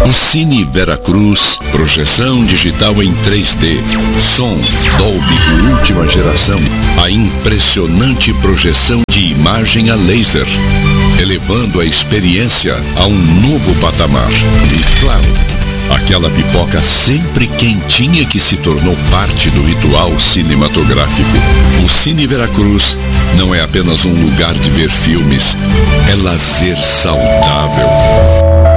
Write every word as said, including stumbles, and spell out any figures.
O Cine Veracruz, projeção digital em três D, som Dolby última geração, a impressionante projeção de imagem a laser, elevando a experiência a um novo patamar. E claro, aquela pipoca sempre quentinha que se tornou parte do ritual cinematográfico. O Cine Veracruz não é apenas um lugar de ver filmes, é lazer saudável.